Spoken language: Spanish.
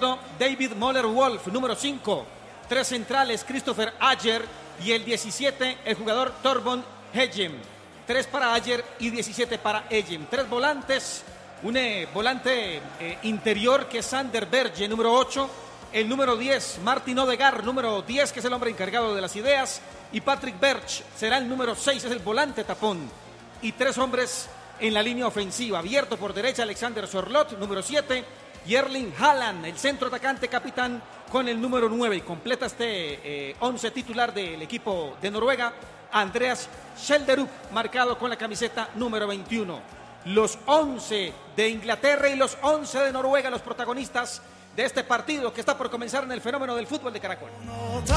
izquierdo, David Moller-Wolf, número 5. 3 centrales, Christopher Ajer. Y el 17, el jugador Torbjörn Egem. 3 para Ajer y 17 para Egem. 3 volantes, un volante interior que es Sander Berge, número 8. El número 10, Martin Odegaard, número 10, que es el hombre encargado de las ideas. Y Patrick Berch será el número 6, es el volante tapón. Y 3 hombres en la línea ofensiva. Abierto por derecha, Alexander Sorloth, número 7. Y Erling Haaland, el centro atacante capitán, con el número 9. Y completa este 11 titular del equipo de Noruega, Andreas Schjelderup, marcado con la camiseta número 21. Los 11 de Inglaterra y los 11 de Noruega, los protagonistas de este partido que está por comenzar en el fenómeno del fútbol de Caracol.